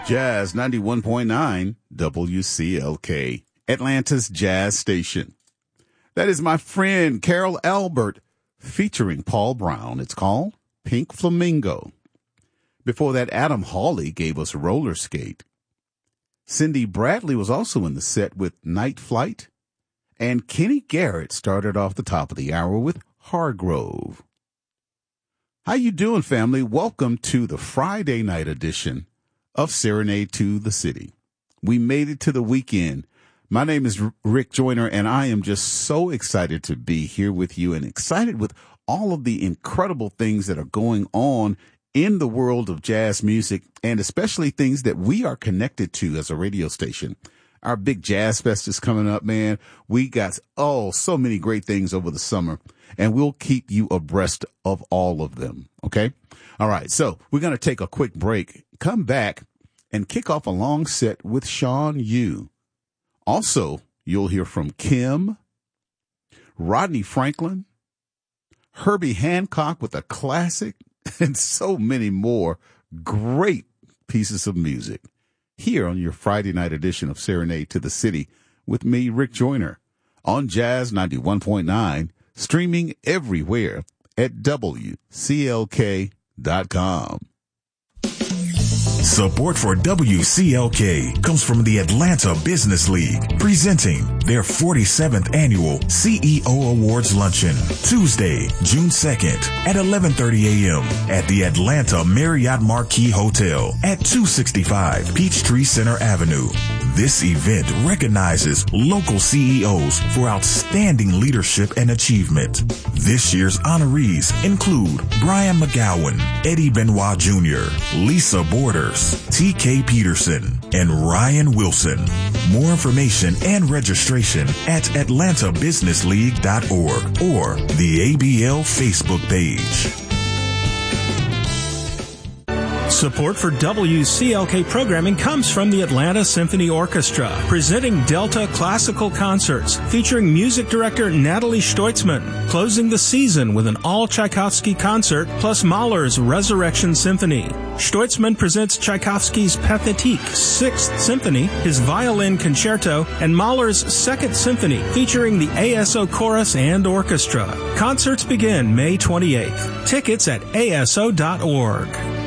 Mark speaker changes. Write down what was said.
Speaker 1: Jazz 91.9 WCLK, Atlanta's jazz station. That is my friend Carol Albert featuring Paul Brown. It's called Pink Flamingo. Before that, Adam Hawley gave us Roller Skate. Cindy Bradley was also in the set with Night Flight. And Kenny Garrett started off the top of the hour with Hargrove. How you doing, family? Welcome to the Friday night edition of Serenade to the City. We made it to the weekend. My name is Rick Joyner, and I am just so excited to be here with you and excited with all of the incredible things that are going on in the world of jazz music, and especially things that we are connected to as a radio station. Our big Jazz Fest is coming up, man. We got, so many great things over the summer, and we'll keep you abreast of all of them, okay? All right, so we're going to take a quick break, come back, and kick off a long set with Sean Yu. Also, you'll hear from Kim, Rodney Franklin, Herbie Hancock with a classic, and so many more great pieces of music here on your Friday night edition of Serenade to the City with me, Rick Joyner, on Jazz 91.9, streaming everywhere at WCLK.com.
Speaker 2: Support for WCLK comes from the Atlanta Business League, presenting their 47th annual CEO Awards Luncheon, Tuesday, June 2nd at 11:30 a.m. at the Atlanta Marriott Marquis Hotel at 265 Peachtree Center Avenue. This event recognizes local CEOs for outstanding leadership and achievement. This year's honorees include Brian McGowan, Eddie Benoit Jr., Lisa Borders, T.K. Peterson, and Ryan Wilson. More information and registration at atlantabusinessleague.org or the ABL Facebook page.
Speaker 3: Support for WCLK programming comes from the Atlanta Symphony Orchestra, presenting Delta Classical Concerts, featuring music director Natalie Stoitzman, closing the season with an all-Tchaikovsky concert plus Mahler's Resurrection Symphony. Stoitzman presents Tchaikovsky's Pathétique 6th Symphony, his violin concerto, and Mahler's 2nd Symphony, featuring the ASO Chorus and Orchestra. Concerts begin May 28th. Tickets at aso.org.